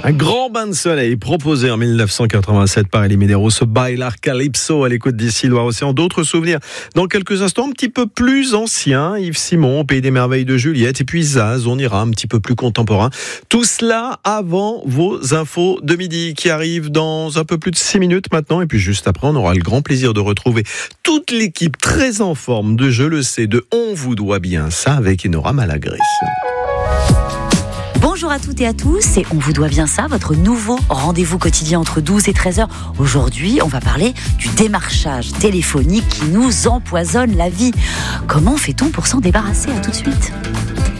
Un grand bain de soleil proposé en 1987 par Elie Medeiros, Bailar Calypso à l'écoute d'ici Loire-Océan. D'autres souvenirs dans quelques instants, un petit peu plus anciens. Yves Simon, au Pays des Merveilles de Juliette. Et puis Zaz, on ira un petit peu plus contemporain. Tout cela avant vos infos de midi qui arrivent dans un peu plus de 6 minutes maintenant. Et puis juste après, on aura le grand plaisir de retrouver toute l'équipe très en forme de Je le sais, de On vous doit bien ça avec Enora Malagris. Bonjour à toutes et à tous, c'est On vous doit bien ça, votre nouveau rendez-vous quotidien entre 12 et 13h. Aujourd'hui, on va parler du démarchage téléphonique qui nous empoisonne la vie. Comment fait-on pour s'en débarrasser ? À tout de suite.